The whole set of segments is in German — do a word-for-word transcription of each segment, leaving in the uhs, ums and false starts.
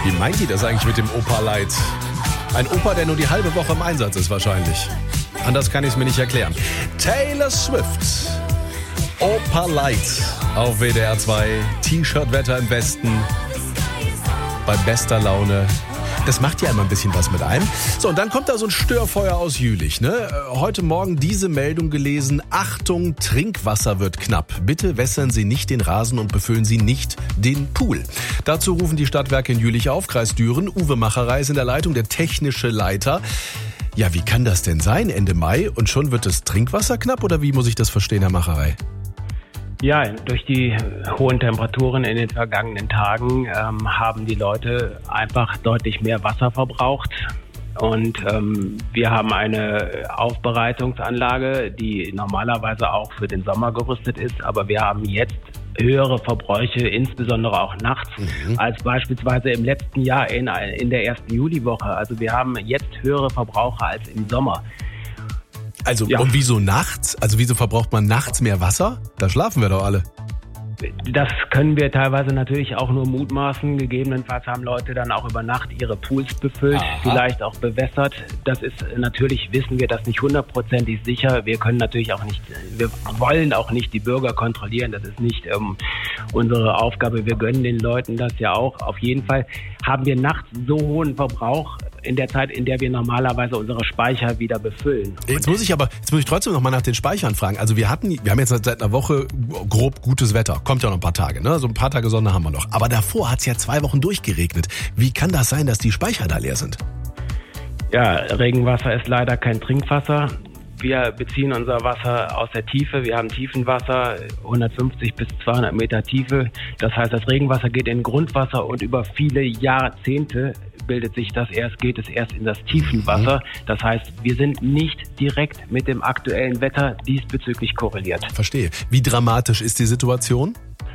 Wie meint die das eigentlich mit dem Opa Light? Ein Opa, der nur die halbe Woche im Einsatz ist wahrscheinlich. Anders kann ich es mir nicht erklären. Taylor Swift. Opa Light auf W D R zwei. T-Shirt-Wetter im Westen. Bei bester Laune. Das macht ja immer ein bisschen was mit einem. So, und dann kommt da so ein Störfeuer aus Jülich, ne? Heute Morgen diese Meldung gelesen. Achtung, Trinkwasser wird knapp. Bitte wässern Sie nicht den Rasen und befüllen Sie nicht den Pool. Dazu rufen die Stadtwerke in Jülich auf. Kreis Düren. Uwe Macherei ist in der Leitung, der technische Leiter. Ja, wie kann das denn sein Ende Mai und schon wird das Trinkwasser knapp? Oder wie muss ich das verstehen, Herr Macherei? Ja, durch die hohen Temperaturen in den vergangenen Tagen ähm, haben die Leute einfach deutlich mehr Wasser verbraucht. Und ähm, wir haben eine Aufbereitungsanlage, die normalerweise auch für den Sommer gerüstet ist. Aber wir haben jetzt höhere Verbräuche, insbesondere auch nachts, mhm. als beispielsweise im letzten Jahr in, in der ersten Juliwoche. Also wir haben jetzt höhere Verbraucher als im Sommer. Also, ja. Und wieso nachts? Also wieso verbraucht man nachts mehr Wasser? Da schlafen wir doch alle. Das können wir teilweise natürlich auch nur mutmaßen. Gegebenenfalls haben Leute dann auch über Nacht ihre Pools befüllt, Aha. vielleicht auch bewässert. Das ist natürlich, wissen wir das nicht hundertprozentig sicher. Wir können natürlich auch nicht, wir wollen auch nicht die Bürger kontrollieren. Das ist nicht ähm, unsere Aufgabe. Wir gönnen den Leuten das ja auch. Auf jeden Fall haben wir nachts so hohen Verbrauch in der Zeit, in der wir normalerweise unsere Speicher wieder befüllen. Jetzt muss ich aber, jetzt muss ich trotzdem noch mal nach den Speichern fragen. Also wir hatten, wir haben jetzt seit einer Woche grob gutes Wetter. Kommt ja noch ein paar Tage, ne? So ein paar Tage Sonne haben wir noch. Aber davor hat es ja zwei Wochen durchgeregnet. Wie kann das sein, dass die Speicher da leer sind? Ja, Regenwasser ist leider kein Trinkwasser. Wir beziehen unser Wasser aus der Tiefe. Wir haben Tiefenwasser, hundertfünfzig bis zweihundert Meter Tiefe. Das heißt, das Regenwasser geht in Grundwasser und über viele Jahrzehnte bildet sich das erst, geht es erst in das Tiefenwasser. Das heißt, wir sind nicht direkt mit dem aktuellen Wetter diesbezüglich korreliert. Verstehe. Wie dramatisch ist die Situation?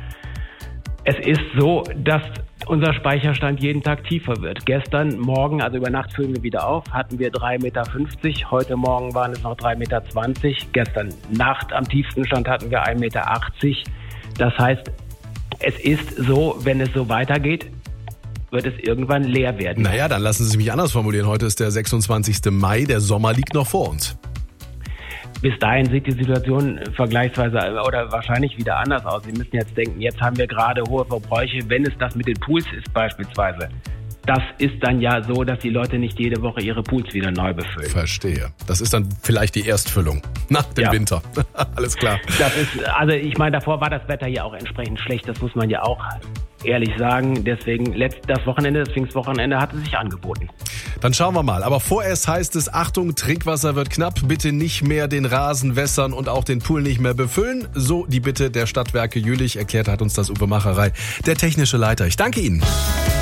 Es ist so, dass unser Speicherstand jeden Tag tiefer wird. Gestern Morgen, also über Nacht füllen wir wieder auf, hatten wir drei Meter fünfzig. Heute Morgen waren es noch drei Meter zwanzig. Gestern Nacht am tiefsten Stand hatten wir ein Meter achtzig. Das heißt, es ist so, wenn es so weitergeht, wird es irgendwann leer werden. Naja, dann lassen Sie mich anders formulieren. Heute ist der sechsundzwanzigste Mai, der Sommer liegt noch vor uns. Bis dahin sieht die Situation vergleichsweise oder wahrscheinlich wieder anders aus. Sie müssen jetzt denken, jetzt haben wir gerade hohe Verbräuche, wenn es das mit den Pools ist beispielsweise. Das ist dann ja so, dass die Leute nicht jede Woche ihre Pools wieder neu befüllen. Verstehe. Das ist dann vielleicht die Erstfüllung nach dem ja. Winter. Alles klar. Das ist, also ich meine, davor war das Wetter ja auch entsprechend schlecht. Das muss man ja auch ehrlich sagen. Deswegen, das Wochenende, das Pfingstwochenende hatte sich angeboten. Dann schauen wir mal. Aber vorerst heißt es, Achtung, Trinkwasser wird knapp. Bitte nicht mehr den Rasen wässern und auch den Pool nicht mehr befüllen. So die Bitte der Stadtwerke Jülich. Erklärt hat uns das Uwe Macherei, der technische Leiter. Ich danke Ihnen.